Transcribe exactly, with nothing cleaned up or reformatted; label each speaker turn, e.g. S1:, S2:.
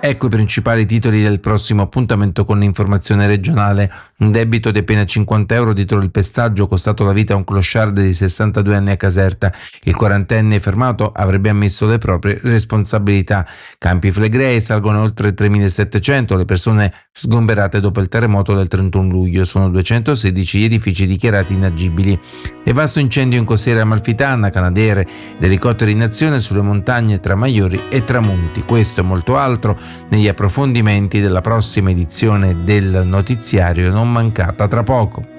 S1: Ecco i principali titoli del prossimo appuntamento con l'informazione regionale. Un debito di appena cinquanta euro dietro il pestaggio costato la vita a un clochard di sessantadue anni a Caserta. Il quarantenne fermato avrebbe ammesso le proprie responsabilità. Campi Flegrei salgono oltre tremilasettecento le persone sgomberate dopo il terremoto del trentuno luglio. Sono duecentosedici gli edifici dichiarati inagibili. E vasto incendio in costiera amalfitana, Canadair ed elicotteri in azione sulle montagne tra Maiori e Tramonti. Questo e molto altro negli approfondimenti della prossima edizione del notiziario, non mancata tra poco.